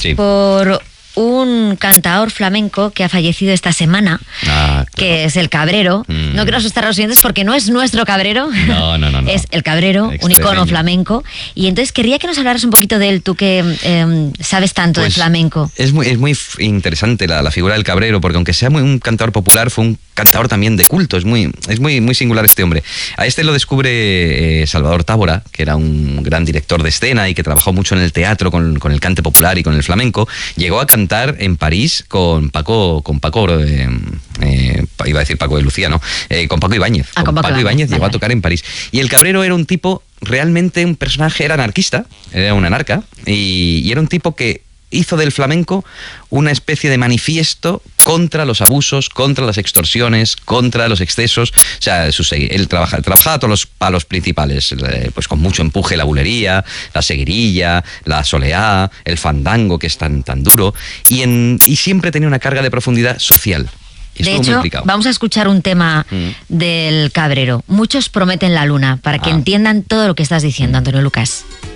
Sí. por un cantaor flamenco que ha fallecido esta semana, Claro. que es el Cabrero. No quiero asustar a los oyentes porque no es nuestro Cabrero. No. Es el Cabrero, un icono flamenco. Y entonces quería que nos hablaras un poquito de él, tú que sabes tanto de flamenco. Es muy interesante la figura del Cabrero, porque aunque sea un cantador popular, fue un cantador también de culto. Es muy singular este hombre. A este lo descubre Salvador Tábora, que era un gran director de escena y que trabajó mucho en el teatro con el cante popular y con el flamenco. Llegó a cantar en París con Paco, iba a decir Paco de Lucía, ¿no? Con Paco Ibáñez. Con Paco Ibáñez llegó a tocar en París. Y el Cabrero era un tipo, realmente un personaje, era anarquista, era un anarca, y era un tipo que hizo del flamenco una especie de manifiesto contra los abusos, contra las extorsiones, contra los excesos. O sea, él trabajaba todos los palos principales, pues con mucho empuje, la bulería, la seguirilla, la soleá, el fandango, que es tan duro, y siempre tenía una carga de profundidad social. De hecho, vamos a escuchar un tema del Cabrero. Muchos prometen la luna, para que entiendan todo lo que estás diciendo, Antonio Lucas.